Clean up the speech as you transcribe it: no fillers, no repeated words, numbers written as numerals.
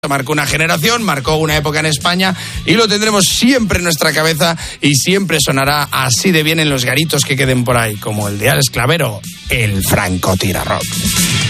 Marcó una generación, marcó una época en España y lo tendremos siempre en nuestra cabeza y siempre sonará así de bien en los garitos que queden por ahí, como el de Alex Clavero, el francotirador.